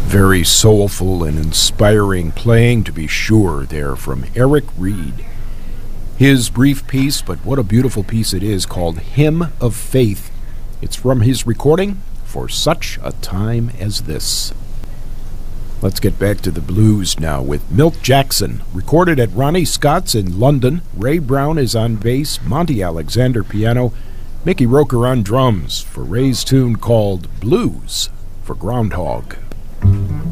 Very soulful and inspiring playing, to be sure, there from Eric Reed. His brief piece, but what a beautiful piece it is, called Hymn of Faith. It's from his recording, For Such a Time as This. Let's get back to the blues now with Milt Jackson, recorded at Ronnie Scott's in London. Ray Brown is on bass, Monty Alexander piano, Mickey Roker on drums for Ray's tune called Blues for Groundhog.